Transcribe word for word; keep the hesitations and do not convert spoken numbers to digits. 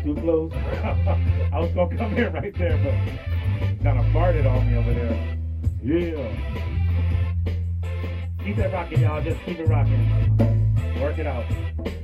Too close? I was gonna come in right there, but kind of farted on me over there. Yeah. Keep that rocking, y'all. Just keep it rocking. Work it out.